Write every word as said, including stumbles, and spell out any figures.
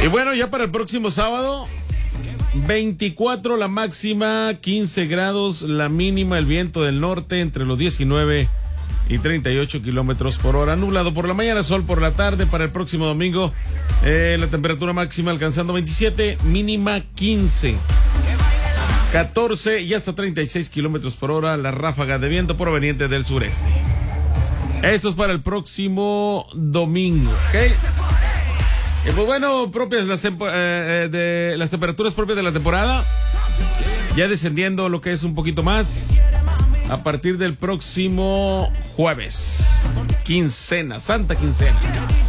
Y bueno, ya para el próximo sábado, veinticuatro la máxima, quince grados la mínima, el viento del norte entre los diecinueve y treinta y ocho kilómetros por hora, nublado por la mañana, sol por la tarde. Para el próximo domingo, eh, la temperatura máxima alcanzando veintisiete, mínima quince, catorce y hasta treinta y seis kilómetros por hora, la ráfaga de viento proveniente del sureste. Esto es para el próximo domingo, ¿ok? Y pues bueno, propias las, tempo- eh, de, las temperaturas propias de la temporada, ya descendiendo lo que es un poquito más a partir del próximo jueves, quincena, santa quincena.